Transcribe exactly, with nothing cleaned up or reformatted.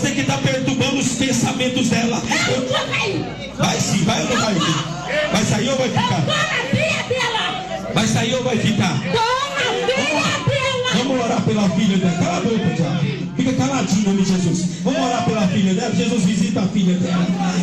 Você que está perturbando os pensamentos dela. Eu vou cair. Vai sim, vai ou não vai? Vai sair ou vai Eu ficar? tô na filha dela. Vai sair ou vai ficar? Tô na filha dela. Vamos orar pela filha dela. Cala a boca, já. Fica caladinho, em nome de Jesus. Vamos orar pela filha dela. Jesus, visita a filha dela.